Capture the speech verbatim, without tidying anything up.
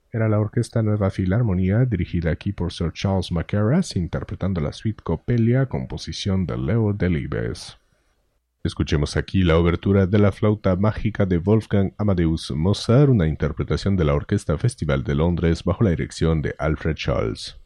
Era la Orquesta Nueva Filarmonía, dirigida aquí por Sir Charles Mackerras, interpretando la suite Coppelia, composición de Leo Delibes. Escuchemos aquí la obertura de la flauta mágica de Wolfgang Amadeus Mozart, una interpretación de la Orquesta Festival de Londres bajo la dirección de Alfred Scholz.